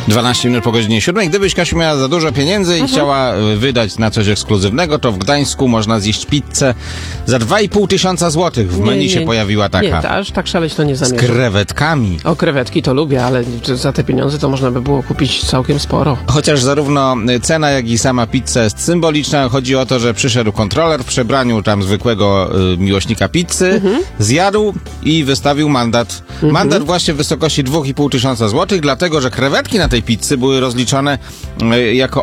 12 minut po godzinie 7. Gdybyś, Kasiu, miała za dużo pieniędzy i chciała wydać na coś ekskluzywnego, to w Gdańsku można zjeść pizzę za 2,5 tysiąca złotych. W menu się pojawiła taka. Nie, aż tak szaleć to nie zamierzam. Z krewetkami. O, krewetki to lubię, ale za te pieniądze to można by było kupić całkiem sporo. Chociaż zarówno cena, jak i sama pizza jest symboliczna. Chodzi o to, że przyszedł kontroler w przebraniu tam zwykłego miłośnika pizzy, zjadł i wystawił mandat. Mandat właśnie w wysokości 2,5 tysiąca złotych, dlatego, że krewetki na tej pizzy były rozliczone jako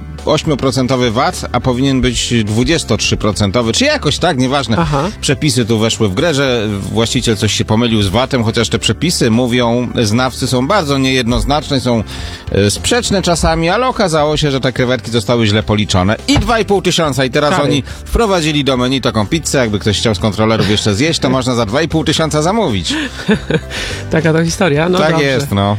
8% VAT, a powinien być 23%, czy jakoś tak, nieważne. Aha. Przepisy tu weszły w grę, że właściciel coś się pomylił z VAT-em, chociaż te przepisy, mówią znawcy, są bardzo niejednoznaczne, są sprzeczne czasami, ale okazało się, że te krewetki zostały źle policzone. I 2,5 tysiąca i teraz oni wprowadzili do menu taką pizzę, jakby ktoś chciał z kontrolerów jeszcze zjeść, to można za 2,5 tysiąca zamówić. Taka to historia, no tak dobrze. jest, no.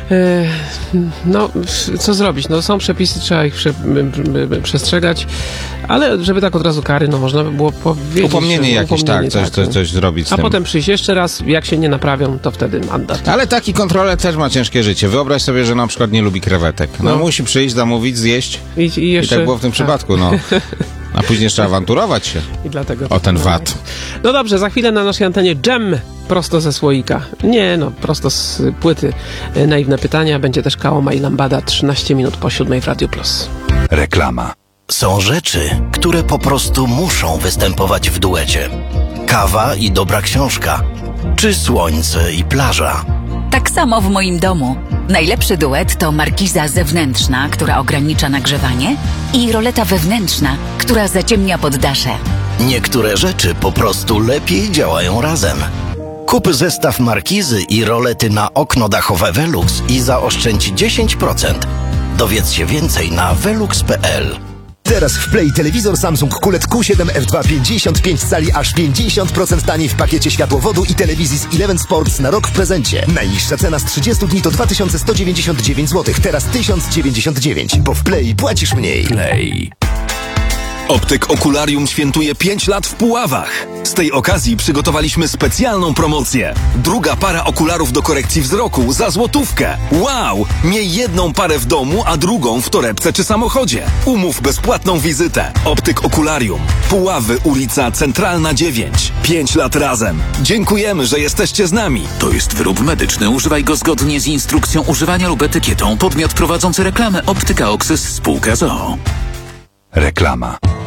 No, co zrobić? No, są przepisy, trzeba ich przestrzegać, ale żeby tak od razu kary, no można by było powiedzieć... Upomnienie jakieś, tak, coś zrobić z tym. tym. Potem przyjść jeszcze raz, jak się nie naprawią, to wtedy mandat. Ale taki kontroler też ma ciężkie życie. Wyobraź sobie, że na przykład nie lubi krewetek. No musi przyjść, zamówić, zjeść i jeszcze... I tak było w tym przypadku, no. A później jeszcze awanturować się I dlatego o ten VAT. No dobrze, za chwilę na naszej antenie dżem prosto ze słoika. Nie, no, prosto z płyty. Naiwne pytania. Będzie też Kaoma i Lambada 13 minut po 7 w Radio Plus. Reklama. Są rzeczy, które po prostu muszą występować w duecie. Kawa i dobra książka. Czy słońce i plaża. Tak samo w moim domu. Najlepszy duet to markiza zewnętrzna, która ogranicza nagrzewanie, i roleta wewnętrzna, która zaciemnia poddasze. Niektóre rzeczy po prostu lepiej działają razem. Kup zestaw markizy i rolety na okno dachowe Velux i zaoszczędź 10%. Dowiedz się więcej na velux.pl. Teraz w Play telewizor Samsung QLED Q7 F2 55 cali aż 50% taniej w pakiecie światłowodu i telewizji z Eleven Sports na rok w prezencie. Najniższa cena z 30 dni to 2199 zł, teraz 1099, bo w Play płacisz mniej. Play. Optyk Okularium świętuje 5 lat w Puławach. Z tej okazji przygotowaliśmy specjalną promocję. Druga para okularów do korekcji wzroku za złotówkę. Wow! Miej jedną parę w domu, a drugą w torebce czy samochodzie. Umów bezpłatną wizytę. Optyk Okularium. Puławy, ulica Centralna 9. 5 lat razem. Dziękujemy, że jesteście z nami. To jest wyrób medyczny. Używaj go zgodnie z instrukcją używania lub etykietą. Podmiot prowadzący reklamę Optyka Oxys spółka z o.o. Reklama.